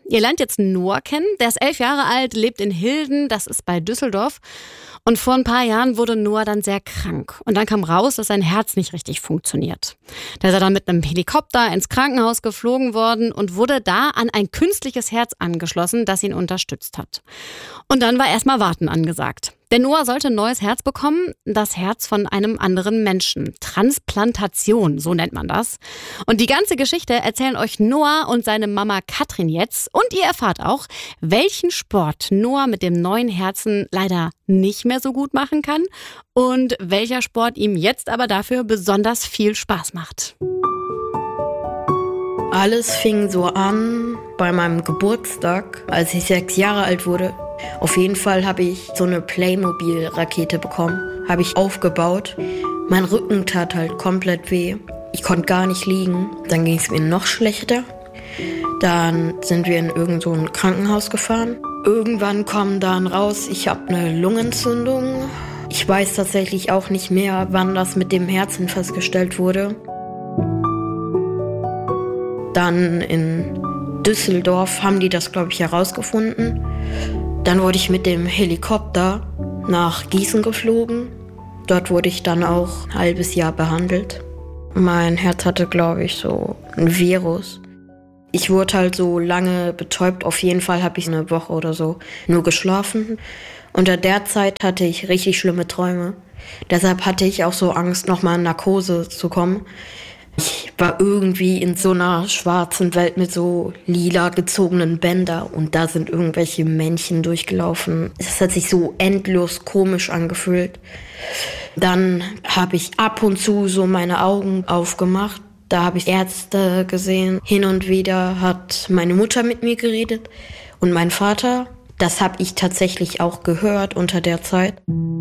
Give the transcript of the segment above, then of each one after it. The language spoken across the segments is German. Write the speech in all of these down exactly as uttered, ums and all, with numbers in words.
Ihr lernt jetzt Noah kennen. Der ist elf Jahre alt, lebt in Hilden, das ist bei Düsseldorf. Und vor ein paar Jahren wurde Noah dann sehr krank. Und dann kam raus, dass sein Herz nicht richtig funktioniert. Da ist er dann mit einem Helikopter ins Krankenhaus geflogen worden und wurde da an ein künstliches Herz angeschlossen, das ihn unterstützt hat. Und dann war erstmal Warten angesagt. Denn Noah sollte ein neues Herz bekommen, das Herz von einem anderen Menschen. Transplantation, so nennt man das. Und die ganze Geschichte erzählen euch Noah und seine Mama Katrin jetzt. Und ihr erfahrt auch, welchen Sport Noah mit dem neuen Herzen leider nicht mehr so gut machen kann und welcher Sport ihm jetzt aber dafür besonders viel Spaß macht. Alles fing so an bei meinem Geburtstag, als ich sechs Jahre alt wurde. Auf jeden Fall habe ich so eine Playmobil-Rakete bekommen, habe ich aufgebaut. Mein Rücken tat halt komplett weh. Ich konnte gar nicht liegen. Dann ging es mir noch schlechter. Dann sind wir in irgend so ein Krankenhaus gefahren. Irgendwann kam dann raus, ich habe eine Lungenentzündung. Ich weiß tatsächlich auch nicht mehr, wann das mit dem Herzen festgestellt wurde. Dann in Düsseldorf haben die das, glaube ich, herausgefunden. Dann wurde ich mit dem Helikopter nach Gießen geflogen. Dort wurde ich dann auch ein halbes Jahr behandelt. Mein Herz hatte, glaube ich, so ein Virus. Ich wurde halt so lange betäubt. Auf jeden Fall habe ich eine Woche oder so nur geschlafen. Unter der Zeit hatte ich richtig schlimme Träume. Deshalb hatte ich auch so Angst, nochmal in Narkose zu kommen. Ich war irgendwie in so einer schwarzen Welt mit so lila gezogenen Bändern und da sind irgendwelche Männchen durchgelaufen. Es hat sich so endlos komisch angefühlt. Dann habe ich ab und zu so meine Augen aufgemacht. Da habe ich Ärzte gesehen. Hin und wieder hat meine Mutter mit mir geredet und mein Vater. Das habe ich tatsächlich auch gehört unter der Zeit.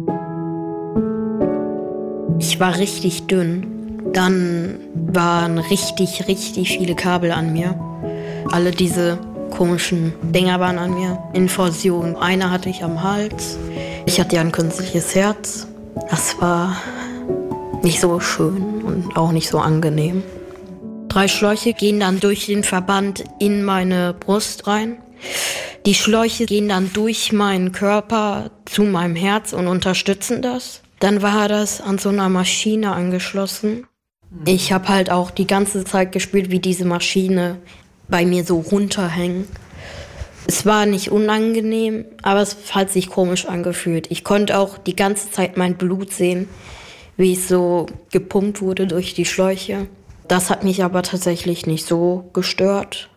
Ich war richtig dünn. Dann waren richtig, richtig viele Kabel an mir. Alle diese komischen Dinger waren an mir. Infusion. Eine hatte ich am Hals. Ich hatte ja ein künstliches Herz. Das war nicht so schön und auch nicht so angenehm. Drei Schläuche gehen dann durch den Verband in meine Brust rein. Die Schläuche gehen dann durch meinen Körper zu meinem Herz und unterstützen das. Dann war das an so einer Maschine angeschlossen. Ich habe halt auch die ganze Zeit gespürt, wie diese Maschine bei mir so runterhängt. Es war nicht unangenehm, aber es hat sich komisch angefühlt. Ich konnte auch die ganze Zeit mein Blut sehen, wie es so gepumpt wurde durch die Schläuche. Das hat mich aber tatsächlich nicht so gestört.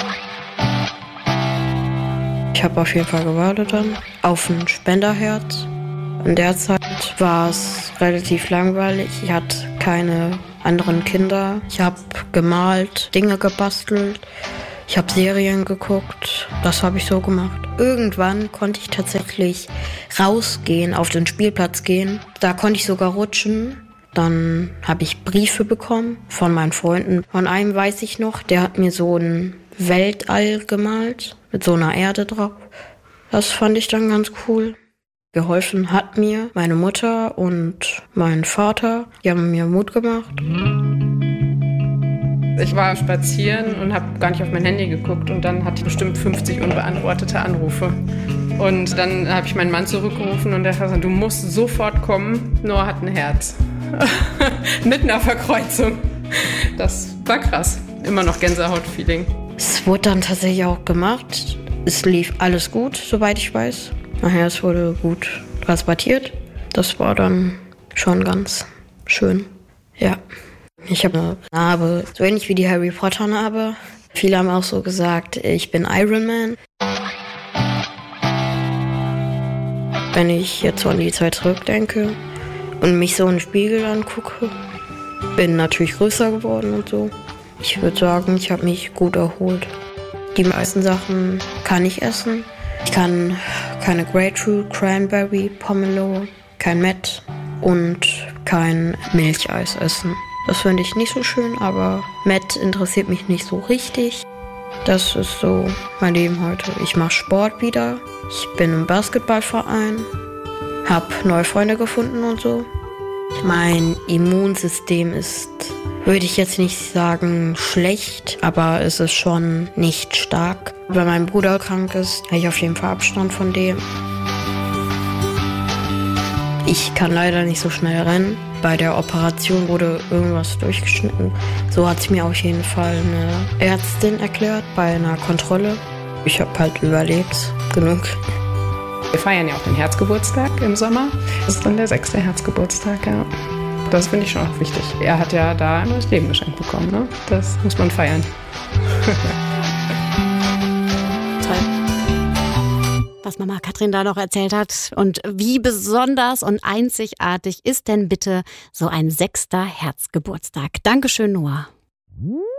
Ich habe auf jeden Fall gewartet dann auf ein Spenderherz. In der Zeit war es relativ langweilig. Ich hatte keine anderen Kinder. Ich habe gemalt, Dinge gebastelt. Ich habe Serien geguckt. Das habe ich so gemacht. Irgendwann konnte ich tatsächlich rausgehen, auf den Spielplatz gehen. Da konnte ich sogar rutschen. Dann habe ich Briefe bekommen von meinen Freunden. Von einem weiß ich noch, der hat mir so ein Weltall gemalt mit so einer Erde drauf. Das fand ich dann ganz cool. Geholfen hat mir meine Mutter und mein Vater. Die haben mir Mut gemacht. Ich war spazieren und habe gar nicht auf mein Handy geguckt und dann hatte ich bestimmt fünfzig unbeantwortete Anrufe. Und dann habe ich meinen Mann zurückgerufen und der hat gesagt, du musst sofort kommen, Noah hat ein Herz. Mit einer Verkreuzung. Das war krass. Immer noch Gänsehaut-Feeling. Es wurde dann tatsächlich auch gemacht. Es lief alles gut, soweit ich weiß. Nachher, es wurde gut transportiert. Das war dann schon ganz schön. Ja. Ich habe eine Narbe, so ähnlich wie die Harry Potter Narbe. Viele haben auch so gesagt, ich bin Iron Man. Wenn ich jetzt so an die Zeit zurückdenke und mich so in den Spiegel angucke, bin natürlich größer geworden und so. Ich würde sagen, ich habe mich gut erholt. Die meisten Sachen kann ich essen. Ich kann keine Grapefruit, Cranberry, Pomelo, kein Mett und kein Milcheis essen. Das finde ich nicht so schön, aber Mett interessiert mich nicht so richtig. Das ist so mein Leben heute. Ich mache Sport wieder. Ich bin im Basketballverein. Habe neue Freunde gefunden und so. Mein Immunsystem ist würde ich jetzt nicht sagen schlecht, aber es ist schon nicht stark. Wenn mein Bruder krank ist, habe ich auf jeden Fall Abstand von dem. Ich kann leider nicht so schnell rennen. Bei der Operation wurde irgendwas durchgeschnitten. So hat es mir auf jeden Fall eine Ärztin erklärt bei einer Kontrolle. Ich habe halt überlebt, genug. Wir feiern ja auch den Herzgeburtstag im Sommer. Das ist dann der sechste Herzgeburtstag, ja. Das finde ich schon auch wichtig. Er hat ja da ein neues Leben geschenkt bekommen, ne? Das muss man feiern. Was Mama Katrin da noch erzählt hat. Und wie besonders und einzigartig ist denn bitte so ein sechster Herzgeburtstag? Dankeschön, Noah.